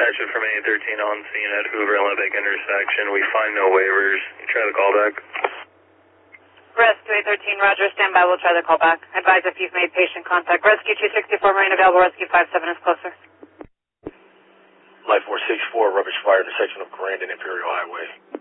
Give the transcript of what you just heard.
dispatcher from A13 on scene at Hoover and Levick intersection. We find no waivers. You try the callback. Rescue 813, Roger, stand by. We'll try the callback. Advise if you've made patient contact. Rescue 264, Marine available. Rescue 57 is closer. Light 464, rubbish fire intersection of Grand and Imperial Highway.